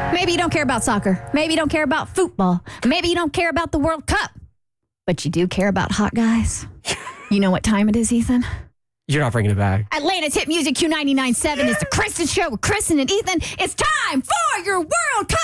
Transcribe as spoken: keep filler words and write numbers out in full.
Maybe you don't care about soccer. Maybe you don't care about football. Maybe you don't care about the World Cup. But you do care about hot guys. You know what time it is, Ethan? You're not bringing it back. Atlanta's Hit Music Q ninety-nine point seven is the Kristen Show with Kristen and Ethan. It's time for your World Cup.